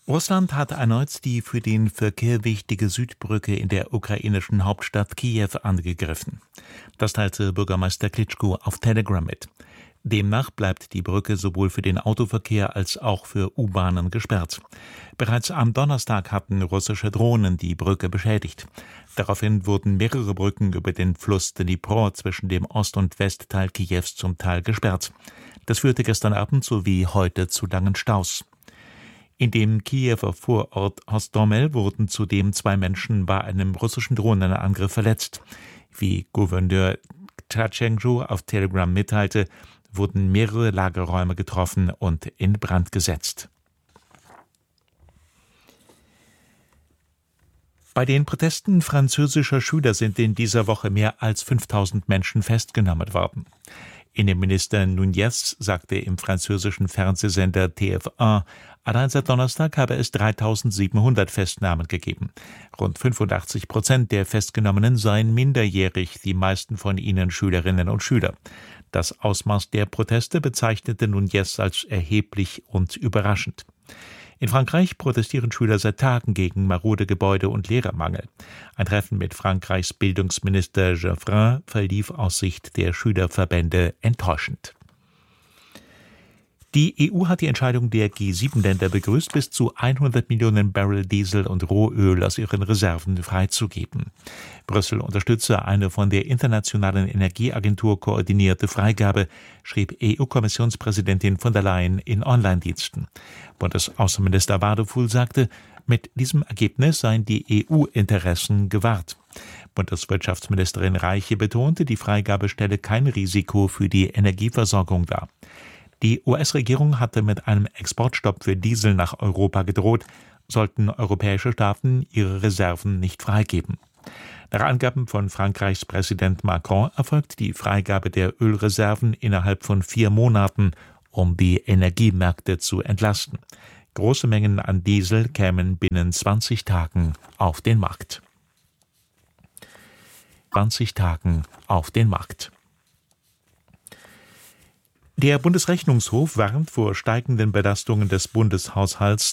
Russland hat erneut die für den Verkehr wichtige Südbrücke in der ukrainischen Hauptstadt Kiew angegriffen. Das teilte Bürgermeister Klitschko auf Telegram mit. Demnach bleibt die Brücke sowohl für den Autoverkehr als auch für U-Bahnen gesperrt. Bereits am Donnerstag hatten russische Drohnen die Brücke beschädigt. Daraufhin wurden mehrere Brücken über den Fluss Dnipro zwischen dem Ost- und Westteil Kiews zum Teil gesperrt. Das führte gestern Abend sowie heute zu langen Staus. In dem Kiewer Vorort Hostomel wurden zudem 2 Menschen bei einem russischen Drohnenangriff verletzt. Wie Gouverneur Tchatschenko auf Telegram mitteilte, wurden mehrere Lagerräume getroffen und in Brand gesetzt. Bei den Protesten französischer Schüler sind in dieser Woche mehr als 5000 Menschen festgenommen worden. Innenminister Núñez sagte im französischen Fernsehsender TF1, allein seit Donnerstag habe es 3700 Festnahmen gegeben. Rund 85% der Festgenommenen seien minderjährig, die meisten von ihnen Schülerinnen und Schüler. Das Ausmaß der Proteste bezeichnete Núñez als erheblich und überraschend. In Frankreich protestieren Schüler seit Tagen gegen marode Gebäude und Lehrermangel. Ein Treffen mit Frankreichs Bildungsminister Geoffrin verlief aus Sicht der Schülerverbände enttäuschend. Die EU hat die Entscheidung der G7-Länder begrüßt, bis zu 100 Millionen Barrel Diesel und Rohöl aus ihren Reserven freizugeben. Brüssel unterstütze eine von der Internationalen Energieagentur koordinierte Freigabe, schrieb EU-Kommissionspräsidentin von der Leyen in Online-Diensten. Bundesaußenminister Wadefuhl sagte, mit diesem Ergebnis seien die EU-Interessen gewahrt. Bundeswirtschaftsministerin Reiche betonte, die Freigabe stelle kein Risiko für die Energieversorgung dar. Die US-Regierung hatte mit einem Exportstopp für Diesel nach Europa gedroht, sollten europäische Staaten ihre Reserven nicht freigeben. Nach Angaben von Frankreichs Präsident Macron erfolgt die Freigabe der Ölreserven innerhalb von 4 Monaten, um die Energiemärkte zu entlasten. Große Mengen an Diesel kämen binnen 20 Tagen auf den Markt. 20 Tagen auf den Markt. Der Bundesrechnungshof warnt vor steigenden Belastungen des Bundeshaushalts